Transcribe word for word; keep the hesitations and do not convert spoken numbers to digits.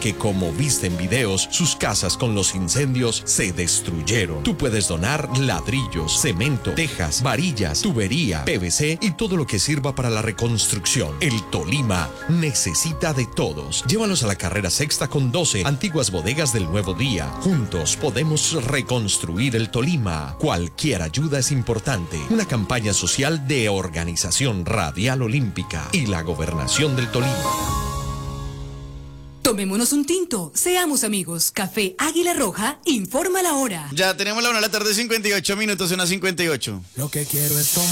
porque como viste en videos, sus casas con los incendios se destruyeron. Tú puedes donar ladrillos, cemento, tejas, varillas, tubería, P V C y todo lo que sirva para la reconstrucción. El Tolima necesita de todos. Llévalos a la carrera sexta con doce, antiguas bodegas del Nuevo Día. Juntos podemos reconstruir el Tolima. Cualquier ayuda es importante. Una campaña social de Organización Radial Olímpica y la Gobernación del Tolima. Tomémonos un tinto, seamos amigos. Café Águila Roja, informa la hora. Ya tenemos la una de la tarde, cincuenta y ocho minutos, una cincuenta y ocho. Lo que quiero es tomar.